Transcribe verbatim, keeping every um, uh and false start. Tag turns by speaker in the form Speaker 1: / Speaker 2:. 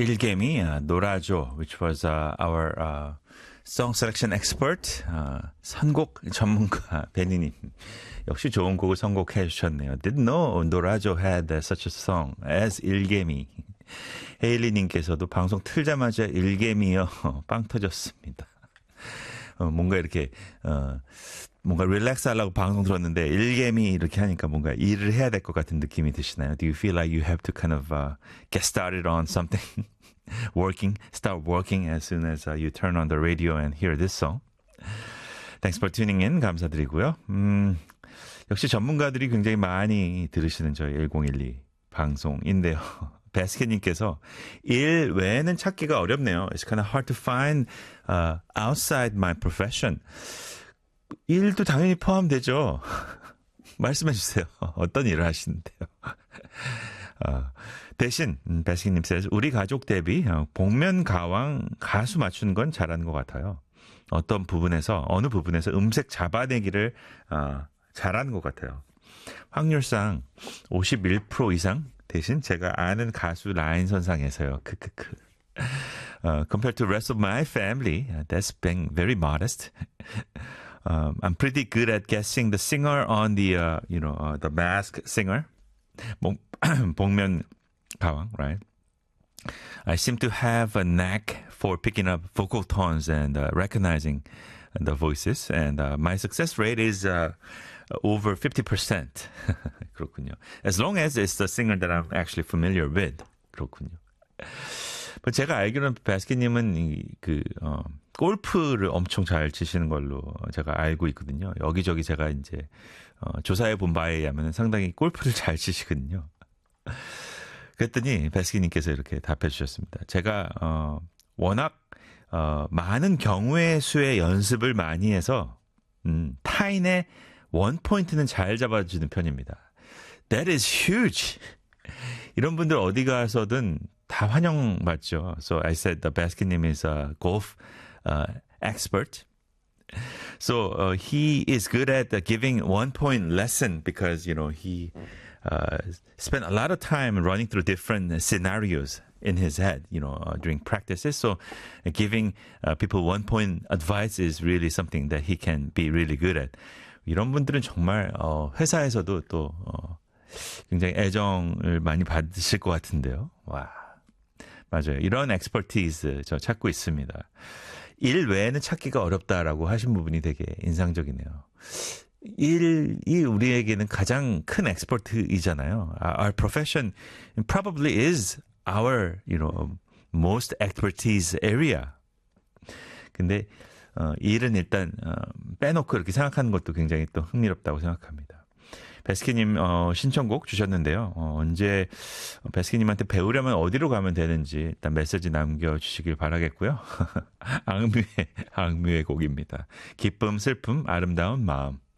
Speaker 1: 일개미, uh, 놀아줘, which was uh, our uh, song selection expert, uh, 선곡 전문가 베니님. 역시 좋은 곡을 선곡해 주셨네요. Didn't know 놀아줘 had such a song as 일개미. 헤일리님께서도 방송 틀자마자 일개미요. 빵 터졌습니다. 어, 뭔가 이렇게 어, 뭔가 릴렉스 하려고 방송 들었는데 일개미 이렇게 하니까 뭔가 일을 해야 될 것 같은 느낌이 드시나요? Do you feel like you have to kind of uh, get started on something? working, start working as soon as uh, you turn on the radio and hear this song. Thanks for tuning in. 감사드리고요. 음, 역시 전문가들이 굉장히 많이 들으시는 저희 일공일이 방송인데요. 베스켓님께서 일 외에는 찾기가 어렵네요. It's kind of hard to find uh, outside my profession. 일도 당연히 포함되죠. 말씀해 주세요. 어떤 일을 하시는데요? 어, 대신 베스킨님 says 우리 가족 대비 복면 가왕 가수 맞추는 건 잘하는 것 같아요. 어떤 부분에서 어느 부분에서 음색 잡아내기를 어, 잘하는 것 같아요. 확률상 오십일 퍼센트 이상 대신 제가 아는 가수 라인 선상에서요. 크크크. Uh, compared to the rest of my family, that's being very modest. Um, I'm pretty good at guessing the singer on the, uh, you know, uh, the Masked Singer. 복면 가왕, right? I seem to have a knack for picking up vocal tones and uh, recognizing the voices. And uh, my success rate is uh, over fifty percent. 그렇군요. As long as it's the singer that I'm actually familiar with. 그렇군요. 제가 알기로는 베스킨님은 그 어, 골프를 엄청 잘 치시는 걸로 제가 알고 있거든요. 여기저기 제가 이제 어, 조사해 본 바에 의하면 상당히 골프를 잘 치시거든요. 그랬더니 베스킨님께서 이렇게 답해 주셨습니다. 제가 어, 워낙 어, 많은 경우의 수의 연습을 많이 해서 음, 타인의 원 포인트는 잘 잡아주는 편입니다. That is huge. 이런 분들 어디 가서든 다 환영받죠. So I said the Baskin-님 is a golf uh, expert. So uh, he is good at uh, giving one point lesson because, you know, he uh, spent a lot of time running through different scenarios in his head, you know, uh, during practices. So uh, giving uh, people one point advice is really something that he can be really good at. 이런 분들은 정말 어, 회사에서도 또 어, 굉장히 애정을 많이 받으실 것 같은데요. 와. 맞아요. 이런 엑스퍼티즈 저 찾고 있습니다. 일 외에는 찾기가 어렵다라고 하신 부분이 되게 인상적이네요. 일이 우리에게는 가장 큰 엑스퍼트이잖아요. Our profession probably is our, you know, most expertise area. 근데 어, 일은 일단 어, 빼놓고 이렇게 생각하는 것도 굉장히 또 흥미롭다고 생각합니다. 베스키님 어, 신청곡 주셨는데요. 어, 언제 베스키님한테 배우려면 어디로 가면 되는지 일단 메시지 남겨주시길 바라겠고요. 악뮤의, 악뮤의 곡입니다. 기쁨, 슬픔, 아름다운 마음.